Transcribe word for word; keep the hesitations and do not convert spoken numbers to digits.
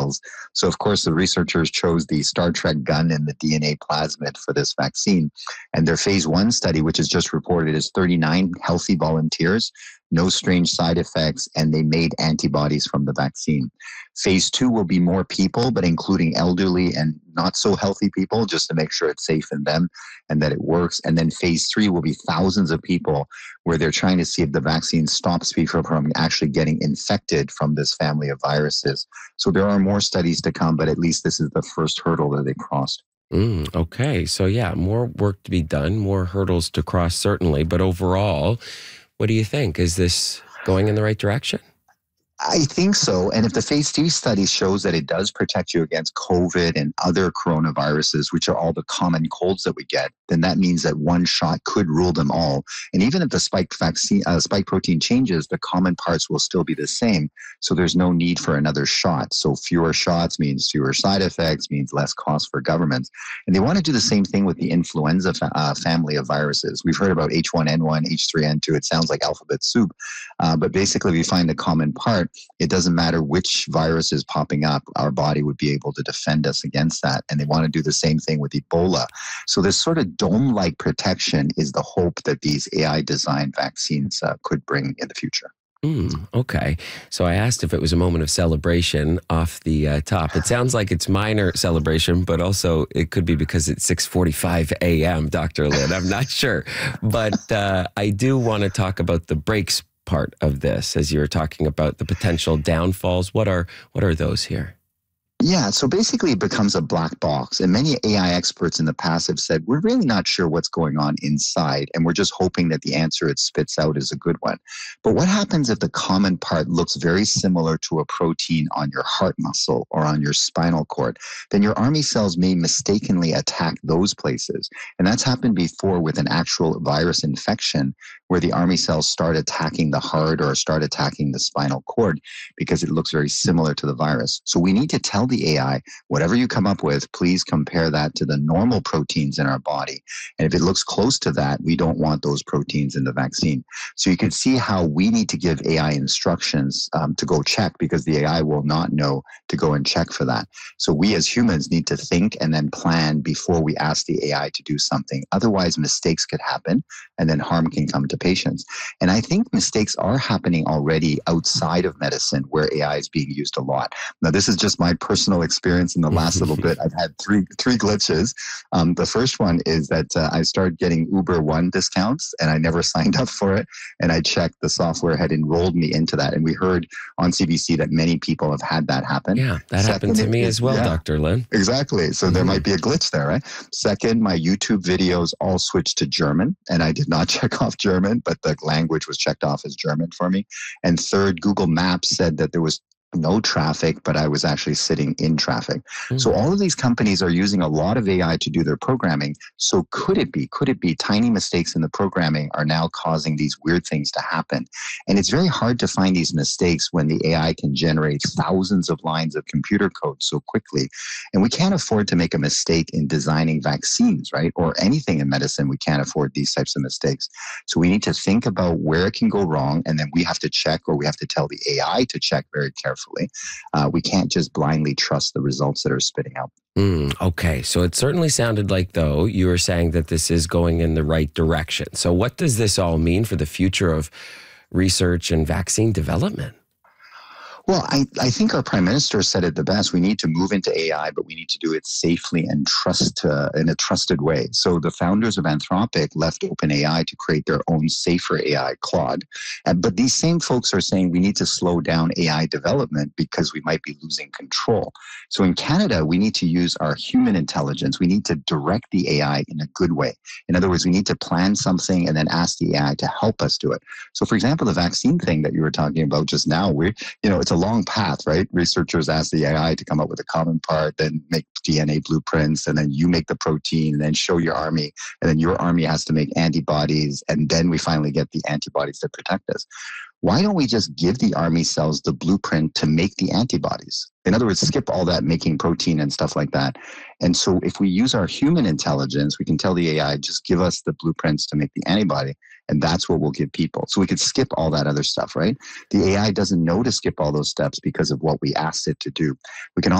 cells. So, of course, the researchers chose the Star Trek gun and the D N A plasmid for this vaccine. And their phase one study, which is just reported, is thirty-nine healthy volunteers, no strange side effects, and they made antibodies from the vaccine. Phase two will be more people, but including elderly and not so healthy people, just to make sure it's safe in them and that it works. And then phase three will be thousands of people where they're trying to see if the vaccine stops people from actually getting infected from this family of viruses. So there are more studies to come, but at least this is the first hurdle that they crossed. Mm, okay. So, yeah, more work to be done, more hurdles to cross, certainly. But overall, what do you think? Is this going in the right direction? I think so. And if the phase three study shows that it does protect you against COVID and other coronaviruses, which are all the common colds that we get, then that means that one shot could rule them all. And even if the spike vaccine, uh, spike protein changes, the common parts will still be the same. So there's no need for another shot. So fewer shots means fewer side effects, means less cost for governments. And they want to do the same thing with the influenza fa- uh, family of viruses. We've heard about H one N one, H three N two. It sounds like alphabet soup. Uh, but basically, if we find a common part, it doesn't matter which virus is popping up, our body would be able to defend us against that. And they want to do the same thing with Ebola. So this sort of dome-like protection is the hope that these A I-designed vaccines uh, could bring in the future. Mm, okay. So I asked if it was a moment of celebration off the uh, top. It sounds like it's minor celebration, but also it could be because it's six forty-five a.m., Doctor Lin. I'm not sure. But uh, I do want to talk about the breaks part of this, as you were talking about the potential downfalls. What are what are those here? Yeah, so basically it becomes a black box. And many A I experts in the past have said, we're really not sure what's going on inside, and we're just hoping that the answer it spits out is a good one. But what happens if the common part looks very similar to a protein on your heart muscle or on your spinal cord? Then your army cells may mistakenly attack those places. And that's happened before with an actual virus infection, where the army cells start attacking the heart or start attacking the spinal cord because it looks very similar to the virus. So we need to tell the A I, whatever you come up with, please compare that to the normal proteins in our body. And if it looks close to that, we don't want those proteins in the vaccine. So you can see how we need to give A I instructions um, to go check, because the A I will not know to go and check for that. So we as humans need to think and then plan before we ask the A I to do something. Otherwise, mistakes could happen and then harm can come to patients. And I think mistakes are happening already outside of medicine, where A I is being used a lot. Now, this is just my personal experience in the last little bit. I've had three three glitches. Um, the first one is that uh, I started getting Uber One discounts, and I never signed up for it. And I checked, the software had enrolled me into that. And we heard on C B C that many people have had that happen. Yeah, that Second, happened to me it, as well, yeah, Doctor Lin. Exactly. So mm-hmm. there might be a glitch there, right? Second, my YouTube videos all switched to German, and I did not check off German, but the language was checked off as German for me. And third, Google Maps said that there was no traffic, but I was actually sitting in traffic. Mm. So all of these companies are using a lot of A I to do their programming. So could it be, could it be tiny mistakes in the programming are now causing these weird things to happen? And it's very hard to find these mistakes when the A I can generate thousands of lines of computer code so quickly. And we can't afford to make a mistake in designing vaccines, right? Or anything in medicine, we can't afford these types of mistakes. So we need to think about where it can go wrong, and then we have to check, or we have to tell the A I to check very carefully. Uh, we can't just blindly trust the results that are spitting out. Mm, okay, so it certainly sounded like, though, you were saying that this is going in the right direction. So what does this all mean for the future of research and vaccine development? Well, I, I think our prime minister said it the best. We need to move into A I, but we need to do it safely and trust uh, in a trusted way. So the founders of Anthropic left OpenAI to create their own safer A I, Claude. Uh, but these same folks are saying we need to slow down A I development because we might be losing control. So in Canada, we need to use our human intelligence. We need to direct the A I in a good way. In other words, we need to plan something and then ask the A I to help us do it. So for example, the vaccine thing that you were talking about just now, we, you know, it's a long path, right? Researchers ask the A I to come up with a common part, then make D N A blueprints, and then you make the protein, and then show your army, and then your army has to make antibodies, and then we finally get the antibodies that protect us. Why don't we just give the army cells the blueprint to make the antibodies? In other words, skip all that making protein and stuff like that. And so if we use our human intelligence, we can tell the A I, just give us the blueprints to make the antibody, and that's what we'll give people. So we could skip all that other stuff, right? The A I doesn't know to skip all those steps because of what we asked it to do. We can